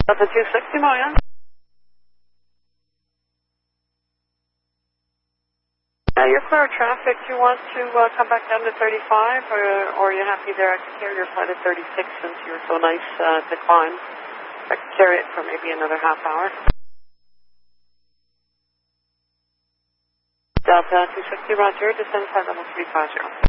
Delta 260, Moya. You're clear of traffic. Do you want to come back down to 35, or are you happy there? I can carry your flight at 36 since you were so nice to climb. I can carry it for maybe another half hour. Delta 260, roger. Descend flight level 350.